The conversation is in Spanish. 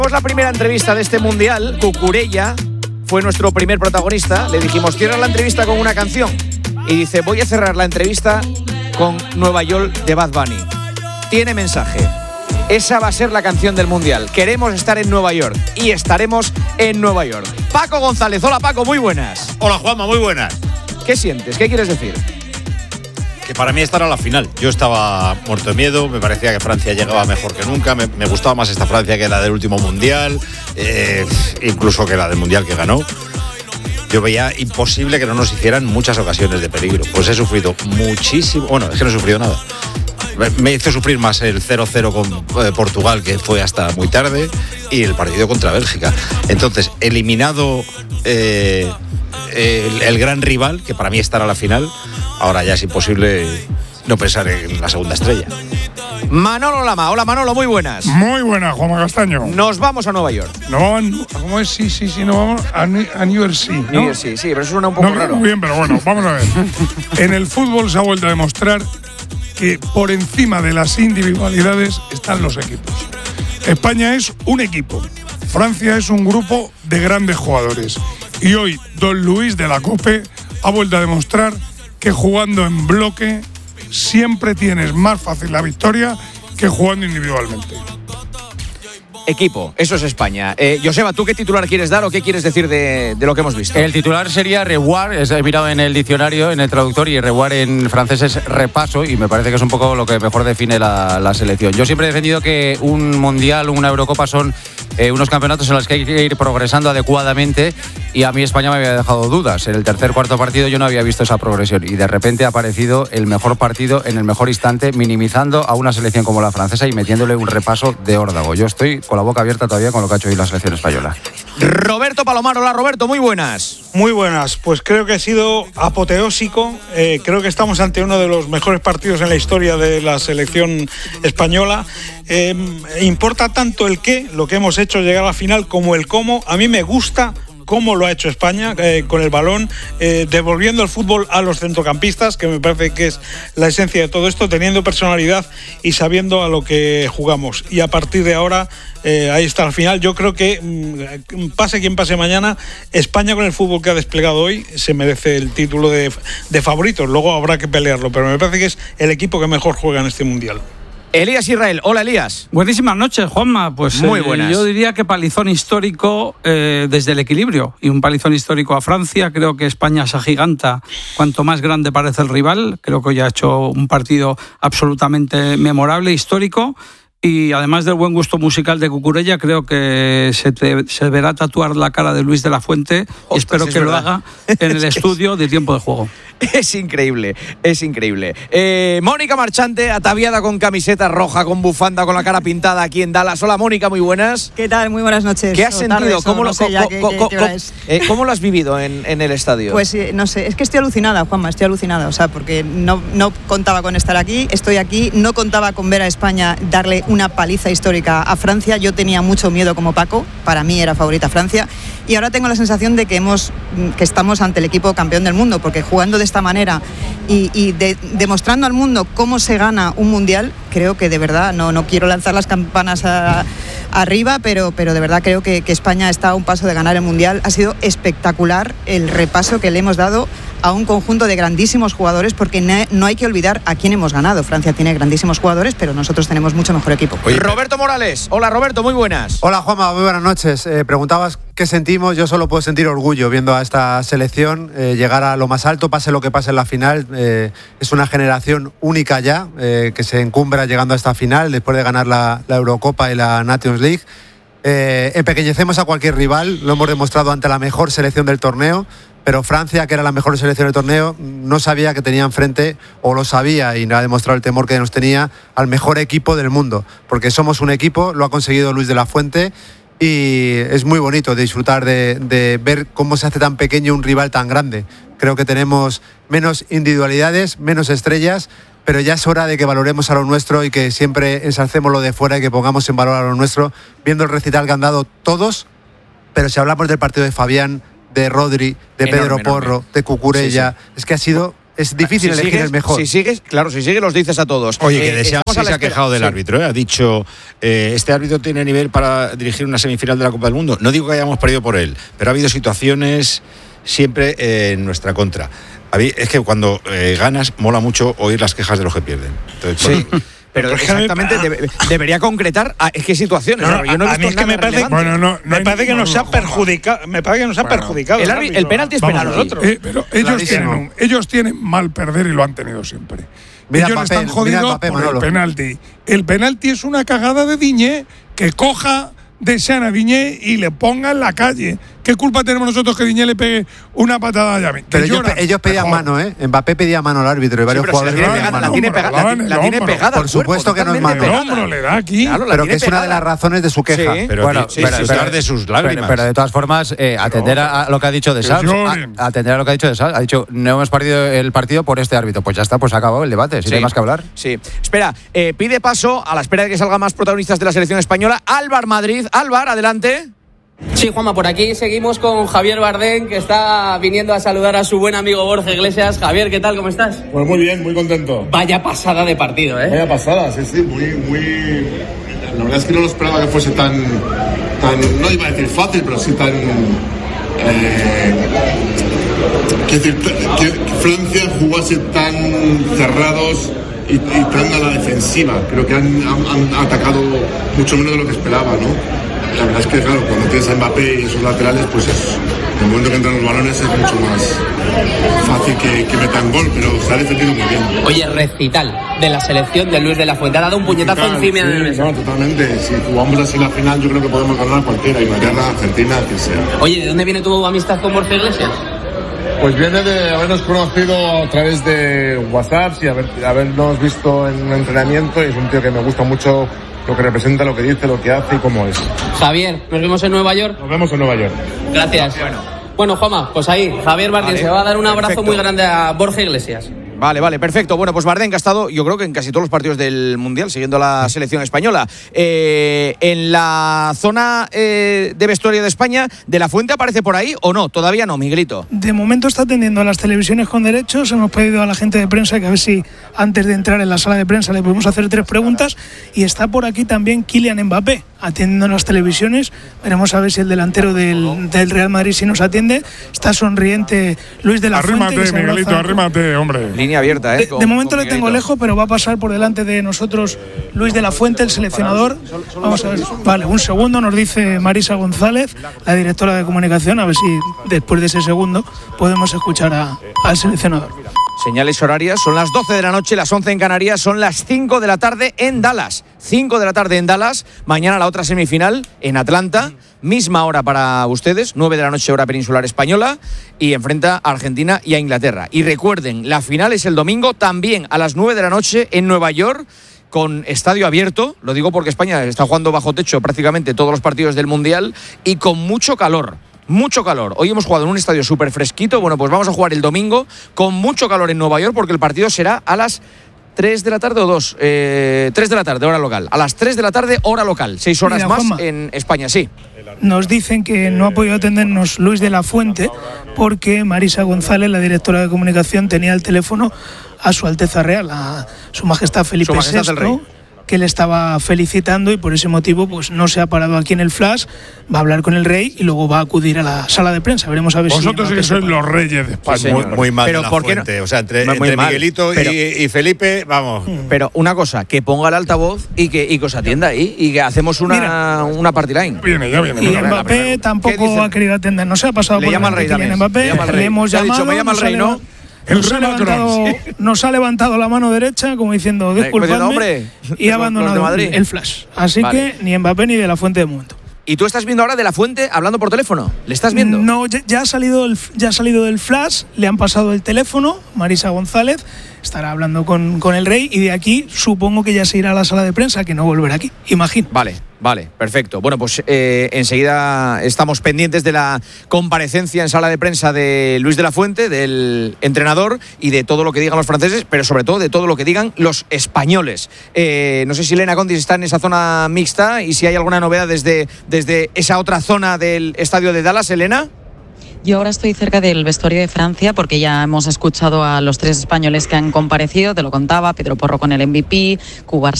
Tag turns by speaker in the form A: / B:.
A: La primera entrevista de este mundial, Cucurella fue nuestro primer protagonista. Le dijimos, cierra la entrevista con una canción. Y dice, voy a cerrar la entrevista con Nueva York de Bad Bunny. Tiene mensaje. Esa va a ser la canción del mundial. Queremos estar en Nueva York y estaremos en Nueva York. Paco González, hola Paco, muy buenas.
B: Hola Juanma, muy buenas.
A: ¿Qué sientes? ¿Qué quieres decir?
B: Que para mí esta era la final. Yo estaba muerto de miedo, me parecía que Francia llegaba mejor que nunca, me gustaba más esta Francia que la del último mundial, incluso que la del mundial que ganó. Yo veía imposible que no nos hicieran muchas ocasiones de peligro. Pues he sufrido muchísimo, bueno, es que no he sufrido nada. Me hizo sufrir más el 0-0 con Portugal, que fue hasta muy tarde, y el partido contra Bélgica. Entonces, eliminado el gran rival, que para mí estará la final, ahora ya es imposible no pensar en la segunda estrella.
A: Manolo Lama, hola Manolo, muy buenas.
C: Muy buenas, Juanma Castaño.
A: Nos vamos a Nueva York.
C: ¿Cómo es? Sí, nos vamos a New Jersey, ¿no?
A: New Jersey, sí, pero suena un poco raro.
C: Muy bien, pero bueno, vamos a ver. En el fútbol se ha vuelto a demostrar que por encima de las individualidades están los equipos. España es un equipo, Francia es un grupo de grandes jugadores. Y hoy Don Luis de la COPE ha vuelto a demostrar que jugando en bloque siempre tienes más fácil la victoria que jugando individualmente.
A: Equipo, eso es España. Joseba, ¿tú qué titular quieres dar o qué quieres decir de lo que hemos visto?
D: El titular sería revoir, he mirado en el diccionario, en el traductor, y revoir en francés es repaso, y me parece que es un poco lo que mejor define la selección. Yo siempre he defendido que un mundial, una Eurocopa son unos campeonatos en los que hay que ir progresando adecuadamente, y a mí España me había dejado dudas. En el tercer, cuarto partido yo no había visto esa progresión, y de repente ha aparecido el mejor partido en el mejor instante, minimizando a una selección como la francesa y metiéndole un repaso de órdago. Yo estoy con la boca abierta todavía con lo que ha hecho hoy la selección española.
A: Roberto Palomar, hola Roberto, muy buenas.
E: Muy buenas, pues creo que ha sido apoteósico, creo que estamos ante uno de los mejores partidos en la historia de la selección española. Importa tanto el qué, lo que hemos hecho llegar a la final, como el cómo. A mí me gusta cómo lo ha hecho España con el balón, devolviendo el fútbol a los centrocampistas, que me parece que es la esencia de todo esto, teniendo personalidad y sabiendo a lo que jugamos. Y a partir de ahora, ahí está la final. Yo creo que pase quien pase mañana, España con el fútbol que ha desplegado hoy se merece el título de favoritos. Luego habrá que pelearlo, pero me parece que es el equipo que mejor juega en este mundial.
A: Elías Israel, hola Elías.
F: Buenísimas noches, Juanma. Pues
A: muy buenas.
F: Yo diría que palizón histórico desde el equilibrio, y un palizón histórico a Francia. Creo que España se agiganta cuanto más grande parece el rival. Creo que hoy ha hecho un partido absolutamente memorable, histórico. Y además del buen gusto musical de Cucurella, creo que se verá tatuar la cara de Luis de la Fuente. Y espero que lo haga en el estudio de Tiempo de Juego.
A: Es increíble, es increíble. Mónica Marchante, ataviada con camiseta roja, con bufanda, con la cara pintada aquí en Dallas. Hola Mónica, muy buenas.
G: ¿Qué tal? Muy buenas noches.
A: ¿Qué has sentido? ¿Cómo
G: ¿Cómo
A: lo has vivido en el estadio?
G: Pues no sé, es que estoy alucinada, Juanma, estoy alucinada. O sea, porque no contaba con estar aquí, estoy aquí, no contaba con ver a España darle una paliza histórica a Francia. Yo tenía mucho miedo como Paco, para mí era favorita Francia. Y ahora tengo la sensación de que estamos ante el equipo campeón del mundo, porque jugando de esta manera y demostrando al mundo cómo se gana un mundial, creo que de verdad, no quiero lanzar las campanas arriba, pero de verdad creo que España está a un paso de ganar el mundial. Ha sido espectacular el repaso que le hemos dado a un conjunto de grandísimos jugadores, porque no hay que olvidar a quién hemos ganado. Francia tiene grandísimos jugadores, pero nosotros tenemos mucho mejor equipo.
A: Oye, Roberto Morales, hola Roberto, muy buenas.
H: Hola Juanma, muy buenas noches. Preguntabas qué sentimos. Yo solo puedo sentir orgullo viendo a esta selección llegar a lo más alto, pase lo que pase en la final. Es una generación única ya, que se encumbra llegando a esta final después de ganar la Eurocopa y la Nations League. Empequeñecemos a cualquier rival, lo hemos demostrado ante la mejor selección del torneo, pero Francia, que era la mejor selección del torneo, no sabía que tenía enfrente, o lo sabía y ha demostrado el temor que nos tenía, al mejor equipo del mundo, porque somos un equipo, lo ha conseguido Luis de la Fuente, y es muy bonito disfrutar de ver cómo se hace tan pequeño un rival tan grande. Creo que tenemos menos individualidades, menos estrellas, pero ya es hora de que valoremos a lo nuestro y que siempre ensalcemos lo de fuera y que pongamos en valor a lo nuestro, viendo el recital que han dado todos. Pero si hablamos del partido de Fabián, de Rodri, de Pedro Porro, de Cucurella, es que ha sido es difícil elegir el mejor.
A: Si sigues los dices a todos.
B: Oye, que Deschamps
A: estamos a la
B: se ha
A: espera.
B: quejado del
A: Sí.
B: árbitro, ha dicho, este árbitro tiene nivel para dirigir una semifinal de la Copa del Mundo. No digo que hayamos perdido por él, pero ha habido situaciones siempre en nuestra contra. Es que cuando ganas mola mucho oír las quejas de los que pierden. Entonces,
A: Sí. Pero exactamente debería concretar es qué situaciones. Yo no he
E: a
A: visto
E: mí es que
A: nada
E: me parece,
A: relevante.
E: me parece que nos ha perjudicado. Me parece que nos ha perjudicado.
A: El penalti es
C: Vamos,
A: penalti.
C: pero ellos tienen mal perder y lo han tenido siempre.
H: Mira
C: Ellos
H: Mbappé,
C: están jodidos
H: mira Mbappé,
C: por
H: Manolo.
C: el penalti. El penalti es una cagada de Diñé, que coja Deschamps a Diñé y le ponga en la calle. ¿Qué culpa tenemos nosotros que Diñé le pegue una patada a Yamin?
H: Pero ellos pedían mano, ¿eh? Mbappé pedía mano al árbitro y varios jugadores le pedían mano.
A: La tiene pegada.
H: Por supuesto que no es mano.
C: El hombro le da aquí.
A: Claro, la
H: Pero
A: tiene
H: que es una de
A: pegada.
H: las razones de su queja.
A: Sí.
B: pero
D: Bueno,
B: disfrutar de sus lágrimas.
D: Pero de todas formas, atender a lo que ha dicho Deschamps.
C: lloren.
D: Atender a lo que ha dicho Deschamps. Ha dicho, no hemos perdido el partido por este árbitro. Pues ya está, pues ha acabado el debate. Si no hay más que hablar.
A: Sí. Espera, pide paso a la espera de que salgan más protagonistas de la selección española. Álvar Madrid. Álvar, adelante.
I: Sí, Juanma, por aquí seguimos con Javier Bardem, que está viniendo a saludar a su buen amigo Borja Iglesias. Javier, ¿qué tal? ¿Cómo estás?
J: Pues muy bien, muy contento.
I: Vaya pasada de partido, ¿eh?
J: Vaya pasada, sí, muy... La verdad es que no lo esperaba que fuese tan no iba a decir fácil, pero sí tan... quiero decir, que Francia jugase tan cerrados y tan a la defensiva. Creo que han atacado mucho menos de lo que esperaba, ¿no? La verdad es que, claro, cuando tienes a Mbappé y esos laterales, pues en el momento que entran los balones es mucho más fácil que metan gol, pero se ha defendido muy bien.
I: Oye, recital de la selección de Luis de la Fuente. Ha dado un puñetazo encima en el mesa.
J: No, totalmente. Si jugamos así la final, yo creo que podemos ganar cualquiera, Inglaterra, Argentina, quien sea.
I: Oye, ¿de dónde viene tu amistad con Borja Iglesias?
J: Pues viene de habernos conocido a través de WhatsApp y habernos visto en un entrenamiento, y es un tío que me gusta mucho lo que representa, lo que dice, lo que hace y cómo es.
I: Javier, nos vemos en Nueva York.
J: Nos vemos en Nueva York.
I: Gracias. Bueno, Juanma, pues ahí, Javier Bardem se va a dar un abrazo
A: perfecto.
I: muy grande a Borja Iglesias.
A: Vale, perfecto. Bueno, pues Bardem, que ha estado, yo creo que en casi todos los partidos del Mundial, siguiendo la selección española. En la zona de vestuario de España, ¿De la Fuente aparece por ahí o no? Todavía no, Miguelito.
K: De momento está atendiendo a las televisiones con derechos. Hemos pedido a la gente de prensa que a ver si antes de entrar en la sala de prensa le podemos hacer 3 preguntas. Y está por aquí también Kylian Mbappé, atendiendo a las televisiones. Veremos a ver si el delantero del Real Madrid si nos atiende. Está sonriente Luis de la Fuente.
C: Arrímate, Miguelito, arrímate, hombre.
A: Línea abierta, ¿eh?
K: De momento le tengo lejos, pero va a pasar por delante de nosotros Luis de la Fuente, el seleccionador. Vamos a ver. Vale, un segundo, nos dice Marisa González, la directora de comunicación, a ver si después de ese segundo podemos escuchar al seleccionador.
A: Señales horarias, son las 12 de la noche, las 11 en Canarias, son las 5 de la tarde en Dallas. 5 de la tarde en Dallas, mañana la otra semifinal en Atlanta, misma hora para ustedes, 9 de la noche hora peninsular española, y enfrenta a Argentina y a Inglaterra. Y recuerden, la final es el domingo también a las 9 de la noche en Nueva York, con estadio abierto, lo digo porque España está jugando bajo techo prácticamente todos los partidos del Mundial, y con mucho calor. Mucho calor. Hoy hemos jugado en un estadio súper fresquito. Bueno, pues vamos a jugar el domingo con mucho calor en Nueva York, porque el partido será a las 3 de la tarde o 2. 3 de la tarde, hora local. A las 3 de la tarde, hora local. 6 horas más
K: Juanma,
A: en España, sí.
K: Nos dicen que no ha podido atendernos Luis de la Fuente porque Marisa González, la directora de comunicación, tenía el teléfono a Su Alteza Real, a Su Majestad Felipe
A: Su Majestad el Rey,
K: VI, que le estaba felicitando, y por ese motivo pues no se ha parado aquí en el Flash. Va a hablar con el rey y luego va a acudir a la sala de prensa. Veremos a ver
C: Vosotros sí que sois los reyes de España.
A: Sí,
B: muy mal
A: pero
B: de la
A: ¿por qué
B: Fuente.
A: no?
B: O sea, entre
A: Muy mal,
B: Miguelito
A: pero-
B: y Felipe, vamos.
A: Pero una cosa, que ponga el altavoz y que os atienda ahí, y que hacemos una party line.
C: Ya viene.
K: Y Mbappé tampoco ha querido atender. No se ha pasado
A: Le
K: por
A: llama al
K: delante
A: rey
K: Kylian
A: también.
K: Mbappé.
A: Le llama al rey.
K: Le hemos
A: Le ha dicho,
K: llamado.
A: me llama el rey, ¿no?
K: Nos ha levantado la mano derecha como diciendo disculpadme,
A: hombre,
K: y ha
A: los de
K: abandonado
A: Madrid.
K: el Flash. Así
A: Vale.
K: que ni Mbappé ni de la Fuente de momento.
A: ¿Y tú estás viendo ahora De la Fuente hablando por teléfono? ¿Le estás viendo?
K: No, ya ha salido del Flash, le han pasado el teléfono, Marisa González estará hablando con el rey, y de aquí supongo que ya se irá a la sala de prensa, que no volverá aquí, imagino.
A: Vale, perfecto. Bueno, pues enseguida estamos pendientes de la comparecencia en sala de prensa de Luis de la Fuente, del entrenador, y de todo lo que digan los franceses, pero sobre todo de todo lo que digan los españoles. No sé si Elena Condis está en esa zona mixta y si hay alguna novedad desde esa otra zona del estadio de Dallas, Elena.
L: Yo ahora estoy cerca del vestuario de Francia porque ya hemos escuchado a los 3 españoles que han comparecido, te lo contaba, Pedro Porro con el MVP, Cubarsí